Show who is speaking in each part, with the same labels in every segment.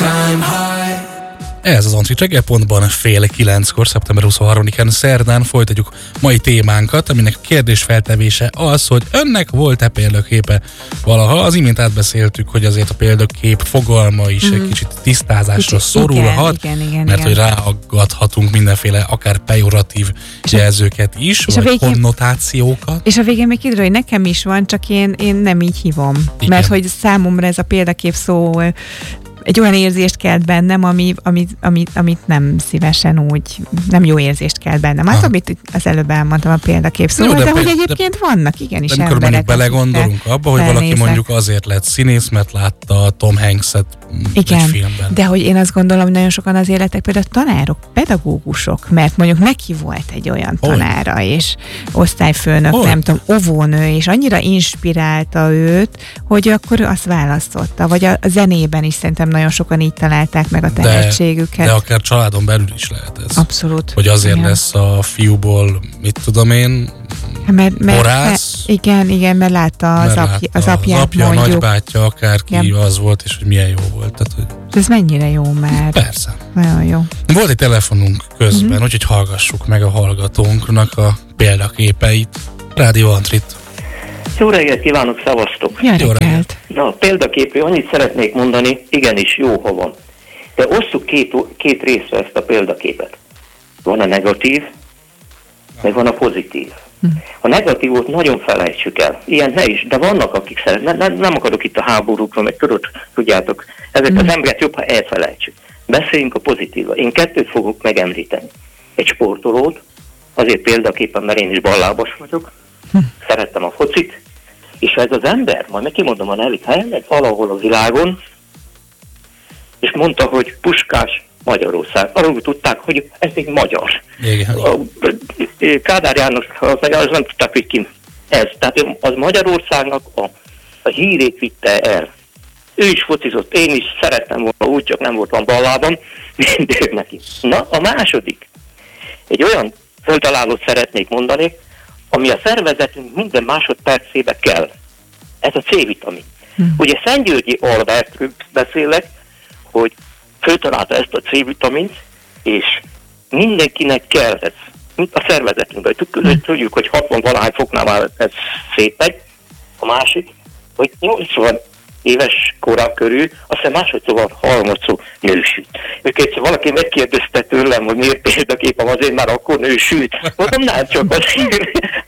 Speaker 1: Ez az Antrit reggel.ban 8:30, szeptember 23-án szerdán folytatjuk mai témánkat, aminek a kérdésfeltevése az, hogy önnek volt-e példaképe valaha. Az imént átbeszéltük, hogy azért a példakép fogalma is egy kicsit tisztázásra szorulhat, mert hogy ráaggathatunk mindenféle akár pejoratív jelzőket is, és vagy konnotációkat.
Speaker 2: És a végén még kiderül, hogy nekem is van, csak én nem így hívom. Igen. Mert hogy számomra ez a példakép szó egy olyan érzést kelt bennem, amit nem szívesen úgy, nem jó érzést kelt bennem. Hát, amit az előbb elmondtam a példakép szóval, de hogy egyébként vannak igenis
Speaker 1: emberek. Amikor mondjuk belegondolunk abba, hogy valaki mondjuk azért lett színész, mert látta Tom Hanks-et egy filmben.
Speaker 2: De hogy én azt gondolom, hogy nagyon sokan az életek például tanárok, pedagógusok, mert mondjuk neki volt egy olyan tanára, és osztályfőnök, nem tudom, óvónő, és annyira inspirálta őt, hogy akkor azt választotta. Vagy a zenében is szerintem nagyon sokan így találták meg a tehetségüket.
Speaker 1: De akár családon belül is lehet ez.
Speaker 2: Abszolút.
Speaker 1: Hogy azért lesz a fiúból, mit tudom én, borász.
Speaker 2: Igen, mert látta az apját
Speaker 1: mondjuk. A nagybátyja, akárki az volt, és hogy milyen jó volt. Tehát, hogy...
Speaker 2: Ez mennyire jó már.
Speaker 1: Persze.
Speaker 2: Nagyon jó.
Speaker 1: Volt egy telefonunk közben, úgyhogy hallgassuk meg a hallgatónknak a példaképeit. Rádió Antrit.
Speaker 3: Jó reggelt kívánok, szevasztok!
Speaker 2: Jó reggelt!
Speaker 3: Na, példaképről annyit szeretnék mondani, igenis jó, ha van. De osszuk két részre ezt a példaképet. Van a negatív, meg van a pozitív. A negatívot nagyon felejtsük el. Ilyen ne is, de vannak, akik szeretnek. Nem akarok itt a háborúkról, meg tudjátok, ezek az emberek jobb, ha elfelejtsük. Beszéljünk a pozitívra. Én kettőt fogok megemlíteni. Egy sportolót, azért példaképpen, mert én is ballábas vagyok, szerettem a focit, és ez az ember, majd megkimondom a nevét, elmegy valahol a világon, és mondta, hogy Puskás Magyarország. Arról tudták, hogy ez még magyar. Kádár János, az nem tudták, hogy ki ez. Tehát az Magyarországnak a hírét vitte el. Ő is focizott, én is szerettem volna úgy, csak nem voltam ballában, de neki. Na, a második. Egy olyan földtalálót szeretnék mondani, ami a szervezetünk minden másodpercébe kell. Ez a C-vitamin. Ugye Szentgyörgyi Albertről beszélek, hogy föltalálta ezt a C-vitamint, és mindenkinek kell ez. A szervezetünkben. Tudjuk, hogy 60-valahány foknál már ez szétmegy. A másik, hogy 80 éves korá körül, aztán másodszor harmadszor nősült. Őket valaki megkérdezte tőlem, hogy miért példaképem, azért már akkor nősült. Mondom, nem csak azért.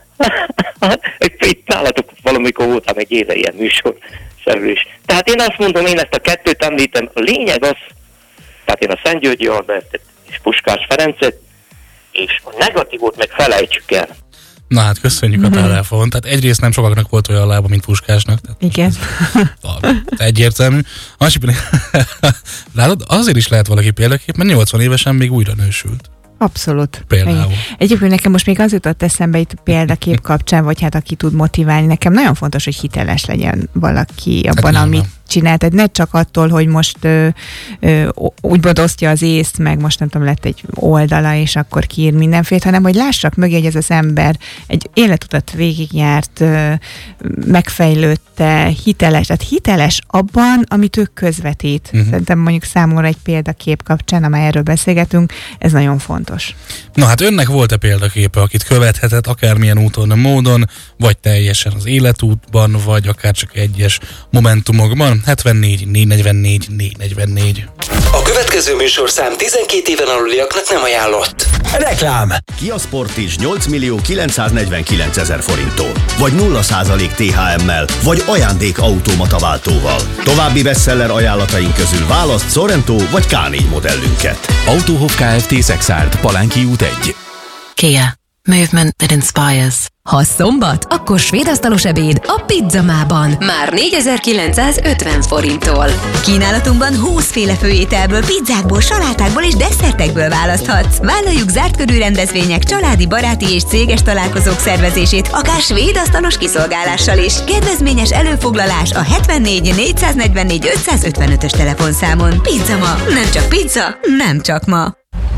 Speaker 3: Itt nálatok valamikor voltam egy éve ilyen műsorszerűs. Tehát én azt mondom, én ezt a kettőt említem. A lényeg az, tehát én a Szentgyörgyi Albertet és Puskás Ferencet, és a negatívot meg felejtsük el.
Speaker 1: Na hát köszönjük a telefont. Tehát egyrészt nem sokaknak volt olyan lába, mint Puskásnak.
Speaker 2: Igen.
Speaker 1: Egyértelmű. Látod, azért is lehet valaki példakép, mert 80 évesen még újra nősült.
Speaker 2: Abszolút.
Speaker 1: Például.
Speaker 2: Egyébként nekem most még az jutott eszembe itt példakép kapcsán, vagy hát aki tud motiválni. Nekem nagyon fontos, hogy hiteles legyen valaki abban, amit csinál. Tehát ne csak attól, hogy most úgymond osztja az észt, meg most nem tudom, lett egy oldala, és akkor kiír mindenféle, hanem hogy lássak mögé, hogy ez az ember egy életutat végigjárt, megfejlődte, hiteles. Tehát hiteles abban, amit ő közvetít. Szerintem mondjuk számomra egy példakép kapcsán, amely erről beszélgetünk, ez nagyon fontos.
Speaker 1: Na hát önnek volt-e példaképe, akit követhetett akármilyen úton, módon, vagy teljesen az életútban, vagy akár csak egyes momentumokban? 74 444 444.
Speaker 4: A következő műsorszám 12 éven aluliaknak nem ajánlott.
Speaker 5: Reklám! Kia Sportage 8.949.000 forinttól, vagy 0% THM-mel, vagy ajándékautomata váltóval. További bestseller ajánlataink közül választ Sorento vagy K4 modellünket.
Speaker 6: Autóhof Kft. Szexárd, Palánki út 1.
Speaker 7: Kia. Movement that inspires.
Speaker 8: Ha szombat, akkor svédasztalos ebéd a Pizzamában.
Speaker 7: Már 4950 forinttól.
Speaker 8: Kínálatunkban 20 féle főételből, pizzákból, salátákból és desszertekből választhatsz. Vállaljuk zártkörű rendezvények, családi, baráti és céges találkozók szervezését, akár svédasztalos kiszolgálással is. Kedvezményes előfoglalás a 74 444 555-ös telefonszámon. Pizzama. Nem csak pizza, nem csak ma.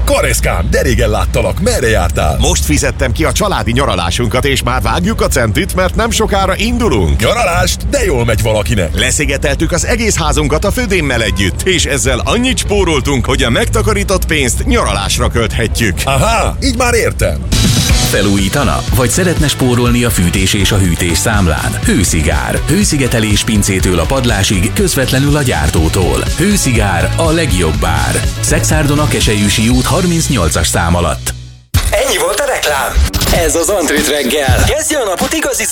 Speaker 9: Kareszkám, de régen láttalak, merre jártál?
Speaker 10: Most fizettem ki a családi nyaralásunkat, és már vágjuk a centit, mert nem sokára indulunk.
Speaker 9: Nyaralást? De jól megy valakinek.
Speaker 10: Leszigeteltük az egész házunkat a födémmel együtt, és ezzel annyit spóroltunk, hogy a megtakarított pénzt nyaralásra költhetjük.
Speaker 9: Aha, így már értem.
Speaker 6: Felújítana? Vagy szeretne spórolni a fűtés és a hűtés számlán? Hőszigár. Hőszigetelés pincétől a padlásig, közvetlenül a gyártótól. Hőszigár, a legjobb ár. Szexárdon a Keselyűsi út 38-as szám alatt.
Speaker 4: Ennyi volt a reklám. Ez az Antrit reggel. Kezdje a napot igazi